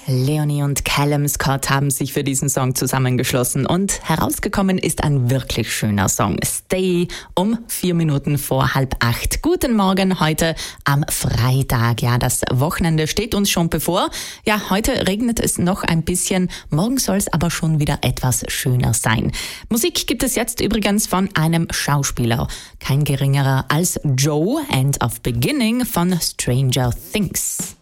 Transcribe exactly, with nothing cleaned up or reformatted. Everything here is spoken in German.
Leonie und Callum Scott haben sich für diesen Song zusammengeschlossen und herausgekommen ist ein wirklich schöner Song. Stay um vier Minuten vor halb acht. Guten Morgen heute am Freitag. Ja, das Wochenende steht uns schon bevor. Ja, heute regnet es noch ein bisschen. Morgen soll es aber schon wieder etwas schöner sein. Musik gibt es jetzt übrigens von einem Schauspieler. Kein geringerer als Joe, End of Beginning von Stranger Things.